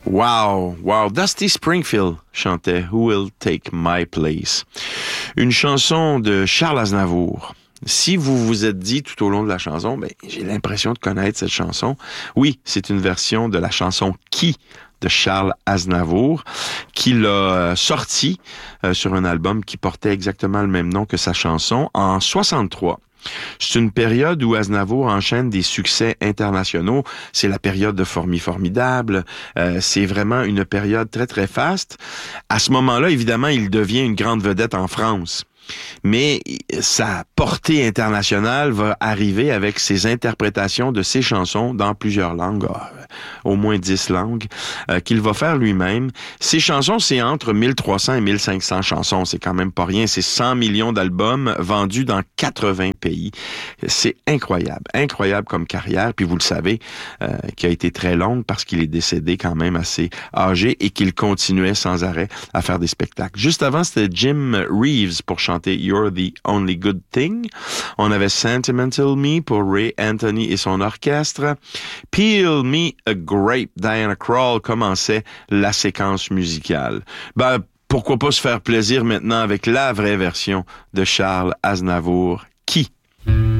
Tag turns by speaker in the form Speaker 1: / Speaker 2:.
Speaker 1: Wow, wow. Dusty Springfield chantait Who Will Take My Place? Une chanson de Charles Aznavour. Si vous vous êtes dit tout au long de la chanson, j'ai l'impression de connaître cette chanson. Oui, c'est une version de la chanson Qui de Charles Aznavour, qu'il a sorti sur un album qui portait exactement le même nom que sa chanson en 63. C'est une période où Aznavour enchaîne des succès internationaux. C'est la période de Formidable. C'est vraiment une période très, très faste. À ce moment-là, évidemment, il devient une grande vedette en France. Mais sa portée internationale va arriver avec ses interprétations de ses chansons dans plusieurs langues, au moins 10 langues, qu'il va faire lui-même. Ses chansons, c'est entre 1300 et 1500 chansons. C'est quand même pas rien. C'est 100 millions d'albums vendus dans 80 pays. C'est incroyable. Incroyable comme carrière. Puis vous le savez, qui a été très longue parce qu'il est décédé quand même assez âgé et qu'il continuait sans arrêt à faire des spectacles. Juste avant, c'était Jim Reeves pour chanter You're the Only Good Thing. On avait Sentimental Me pour Ray Anthony et son orchestre. Peel Me a Grape, Diana Krall commençait la séquence musicale. Pourquoi pas se faire plaisir maintenant avec la vraie version de Charles Aznavour, Qui?